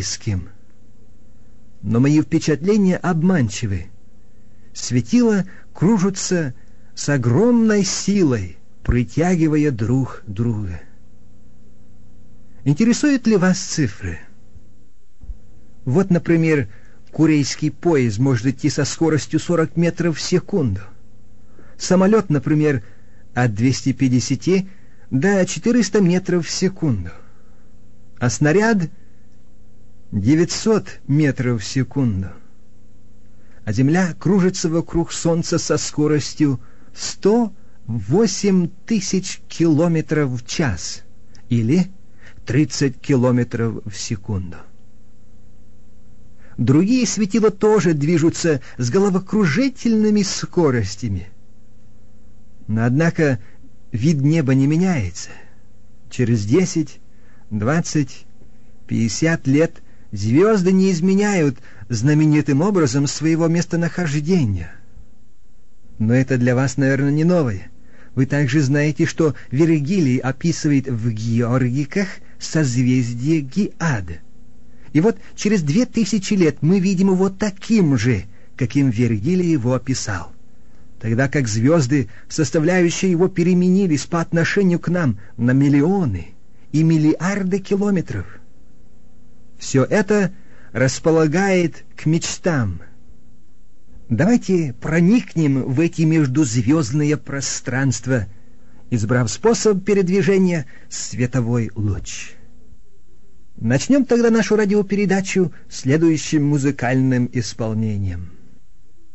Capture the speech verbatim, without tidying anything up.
близким. Но мои впечатления обманчивы. Светила кружатся с огромной силой, притягивая друг друга. Интересуют ли вас цифры? Вот, например, курейский поезд может идти со скоростью сорок метров в секунду. Самолет, например, от двухсот пятидесяти до четырёхсот метров в секунду. А снаряд девятьсот метров в секунду. А Земля кружится вокруг Солнца со скоростью сто восемь тысяч километров в час или тридцать километров в секунду. Другие светила тоже движутся с головокружительными скоростями. Но, однако, вид неба не меняется. Через десять, двадцать, пятьдесят лет звезды не изменяют знаменитым образом своего местонахождения. Но это для вас, наверное, не новое. Вы также знаете, что Вергилий описывает в Георгиках созвездие Гиада. И вот через две тысячи лет мы видим его таким же, каким Вергилий его описал. Тогда как звезды, составляющие его, переменились по отношению к нам на миллионы и миллиарды километров. Все это располагает к мечтам. Давайте проникнем в эти междузвездные пространства, избрав способ передвижения световой луч. Начнем тогда нашу радиопередачу следующим музыкальным исполнением.